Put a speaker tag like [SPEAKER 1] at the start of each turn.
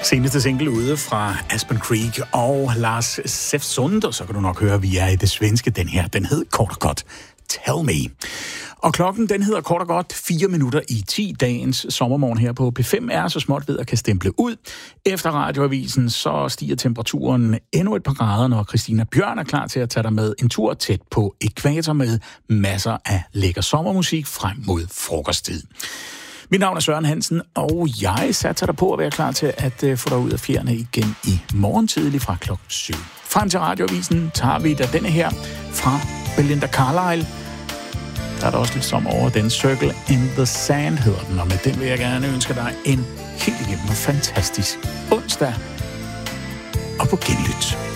[SPEAKER 1] Seneste single ude fra Aspen Creek og Lars Säfsund, og så kan du nok høre, at vi er i det svenske. Den her, den hed kort og godt Tell Me. Og klokken, den hedder kort og godt 4 minutter i 10. Dagens sommermorgen her på P5 er så småt ved at kan stemple ud. Efter radioavisen, så stiger temperaturen endnu et par grader, når Christina Bjørn er klar til at tage dig med en tur tæt på ækvator med masser af lækker sommermusik frem mod frokosttid. Mit navn er Søren Hansen, og jeg satser dig på at være klar til at få dig ud af fjerne igen i morgen tidlig fra klokken 7. Frem til radioavisen tager vi da denne her fra Belinda Carlisle. Der er der også lidt som over den. Circle in the Sand hedder den, og med den vil jeg gerne ønske dig en helt igennem fantastisk onsdag. Og på genlyt.